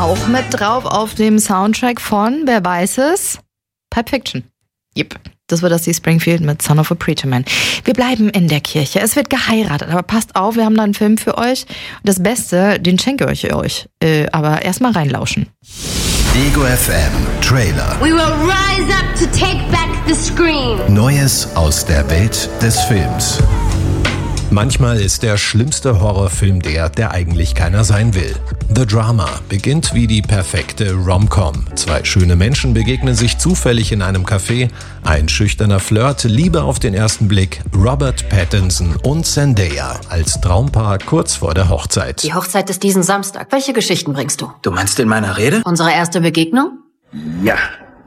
auch mit drauf auf dem Soundtrack von, wer weiß es? Pulp Fiction. Yep. Das war Dusty Springfield mit Son of a Preacher Man. Wir bleiben in der Kirche. Es wird geheiratet, aber passt auf, wir haben da einen Film für euch. Und das Beste, den schenke ich euch. Aber erstmal reinlauschen. Ego FM Trailer. We will rise up to take back the screen. Neues aus der Welt des Films. Manchmal ist der schlimmste Horrorfilm der eigentlich keiner sein will. The Drama beginnt wie die perfekte Rom-Com. Zwei schöne Menschen begegnen sich zufällig in einem Café. Ein schüchterner Flirt, Liebe auf den ersten Blick, Robert Pattinson und Zendaya als Traumpaar kurz vor der Hochzeit. Die Hochzeit ist diesen Samstag. Welche Geschichten bringst du? Du meinst in meiner Rede? Unsere erste Begegnung? Ja.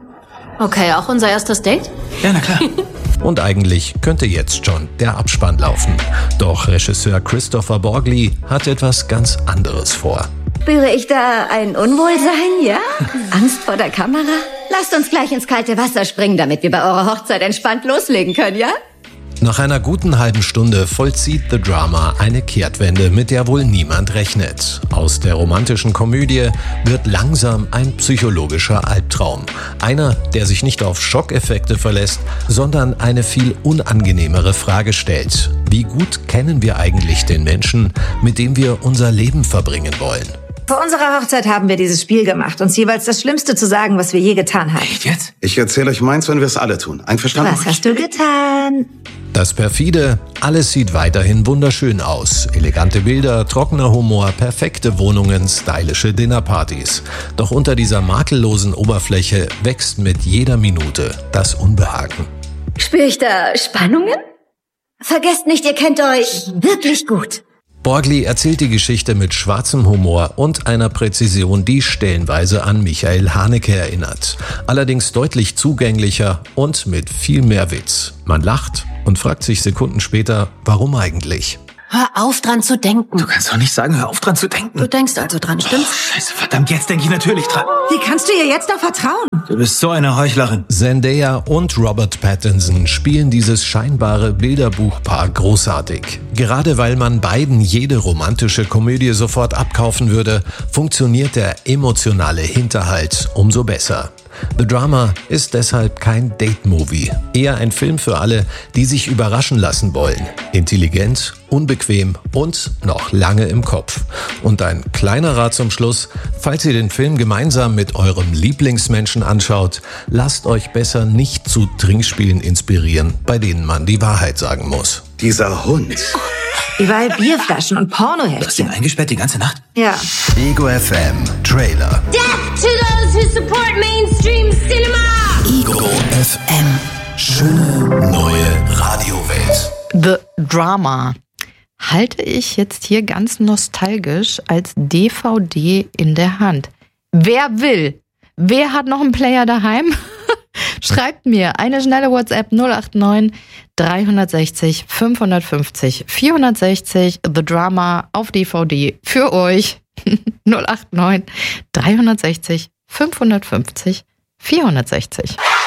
Okay, auch unser erstes Date? Ja, na klar. Und eigentlich könnte jetzt schon der Abspann laufen. Doch Regisseur Christopher Borgli hat etwas ganz anderes vor. Spüre ich da ein Unwohlsein, ja? Angst vor der Kamera? Lasst uns gleich ins kalte Wasser springen, damit wir bei eurer Hochzeit entspannt loslegen können, ja? Nach einer guten halben Stunde vollzieht The Drama eine Kehrtwende, mit der wohl niemand rechnet. Aus der romantischen Komödie wird langsam ein psychologischer Albtraum. Einer, der sich nicht auf Schockeffekte verlässt, sondern eine viel unangenehmere Frage stellt. Wie gut kennen wir eigentlich den Menschen, mit dem wir unser Leben verbringen wollen? Vor unserer Hochzeit haben wir dieses Spiel gemacht, uns jeweils das Schlimmste zu sagen, was wir je getan haben. Echt jetzt? Ich erzähle euch meins, wenn wir es alle tun. Einverstanden? Was hast du getan? Das perfide, alles sieht weiterhin wunderschön aus. Elegante Bilder, trockener Humor, perfekte Wohnungen, stylische Dinnerpartys. Doch unter dieser makellosen Oberfläche wächst mit jeder Minute das Unbehagen. Spüre ich da Spannungen? Vergesst nicht, ihr kennt euch wirklich gut. Borgli erzählt die Geschichte mit schwarzem Humor und einer Präzision, die stellenweise an Michael Haneke erinnert. Allerdings deutlich zugänglicher und mit viel mehr Witz. Man lacht und fragt sich Sekunden später, warum eigentlich? Hör auf, dran zu denken. Du kannst doch nicht sagen, hör auf dran zu denken. Du denkst also dran, stimmt's? Scheiße, verdammt, jetzt denke ich natürlich dran. Wie kannst du ihr jetzt noch vertrauen? Du bist so eine Heuchlerin. Zendaya und Robert Pattinson spielen dieses scheinbare Bilderbuchpaar großartig. Gerade weil man beiden jede romantische Komödie sofort abkaufen würde, funktioniert der emotionale Hinterhalt umso besser. The Drama ist deshalb kein Date-Movie, eher ein Film für alle, die sich überraschen lassen wollen. Intelligent, unbequem und noch lange im Kopf. Und ein kleiner Rat zum Schluss: Falls ihr den Film gemeinsam mit eurem Lieblingsmenschen anschaut, lasst euch besser nicht zu Trinkspielen inspirieren, bei denen man die Wahrheit sagen muss. Dieser Hund. Überall Bierflaschen und Du hast ihn Pornoheftchen. eingesperrt die ganze Nacht? Ja. Ego FM Trailer. Death to those who support mainstream cinema! Ego FM. Schöne neue Radiowelt. The Drama halte ich jetzt hier ganz nostalgisch als DVD in der Hand. Wer will? Wer hat noch einen Player daheim? Schreibt mir eine schnelle WhatsApp 089 360 550 460 The Drama auf DVD für euch. 089 360 550 460.